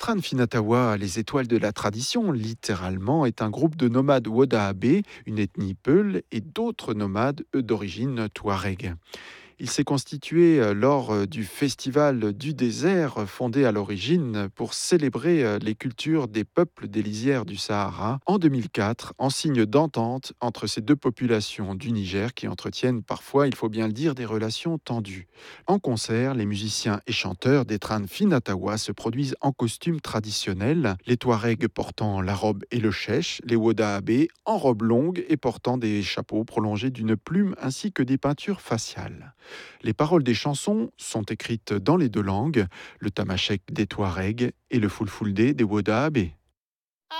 Tran Finatawa, les étoiles de la tradition, littéralement, est un groupe de nomades Wodaabe, une ethnie Peul, et d'autres nomades, eux d'origine Touareg. Il s'est constitué lors du Festival du désert, fondé à l'origine pour célébrer les cultures des peuples des lisières du Sahara en 2004, en signe d'entente entre ces deux populations du Niger qui entretiennent parfois, il faut bien le dire, des relations tendues. En concert, les musiciens et chanteurs des Tran Finatawa se produisent en costume traditionnel, les Touaregs portant la robe et le chèche, les Wodaabe en robe longue et portant des chapeaux prolongés d'une plume ainsi que des peintures faciales. Les paroles des chansons sont écrites dans les deux langues, le tamashek des Touaregs et le fulfulde des Wodaabe.